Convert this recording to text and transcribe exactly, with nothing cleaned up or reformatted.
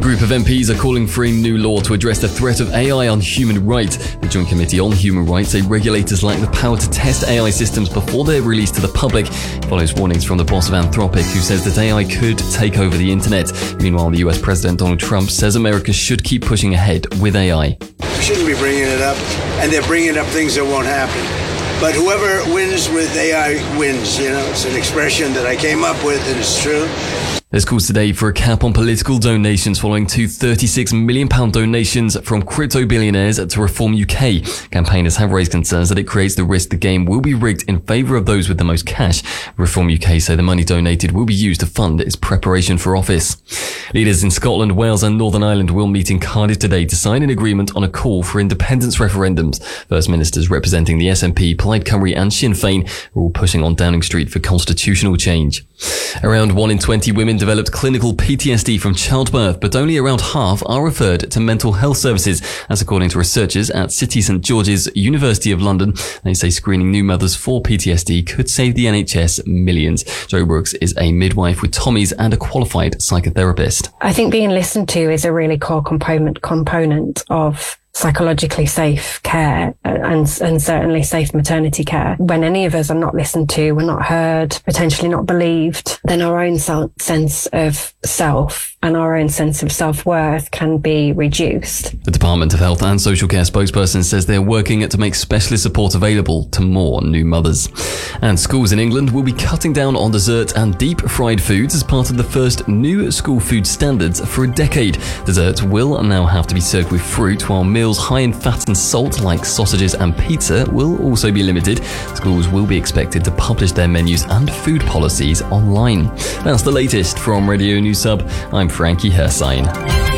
group of M Ps are calling for a new law to address the threat of A I on human rights. The Joint Committee on Human Rights say regulators lack the power to test A I systems before they're released to the public. It follows warnings from the boss of Anthropic, who says that A I could take over the internet. Meanwhile, the U S President Donald Trump says America should keep pushing ahead with A I. We shouldn't be bringing it up, and they're bringing up things that won't happen. But whoever wins with A I wins, you know. It's an expression that I came up with, and it's true. There's calls today for a cap on political donations following two thirty-six million pound donations from crypto billionaires to Reform U K. Campaigners have raised concerns that it creates the risk the game will be rigged in favour of those with the most cash. Reform U K say the money donated will be used to fund its preparation for office. Leaders in Scotland, Wales and Northern Ireland will meet in Cardiff today to sign an agreement on a call for independence referendums. First Ministers representing the S N P, Plaid Cymru and Sinn Féin are all pushing on Downing Street for constitutional change. Around one in twenty women developed clinical P T S D from childbirth, but only around half are referred to mental health services. That's according to researchers at City St George's, University of London. They say screening new mothers for P T S D could save the N H S millions. Jo Brooks is a midwife with Tommy's and a qualified psychotherapist. I think being listened to is a really core component component of psychologically safe care and, and certainly safe maternity care. When any of us are not listened to, we're not heard, potentially not believed, then our own sense of self and our own sense of self-worth can be reduced. The Department of Health and Social Care spokesperson says they're working to make specialist support available to more new mothers. And schools in England will be cutting down on dessert and deep fried foods as part of the first new school food standards for a decade. Dessert will now have to be served with fruit, while meals high in fat and salt like sausages and pizza will also be limited. Schools will be expected to publish their menus and food policies online. That's the latest from Radio News Sub. I'm Frankie Hersign.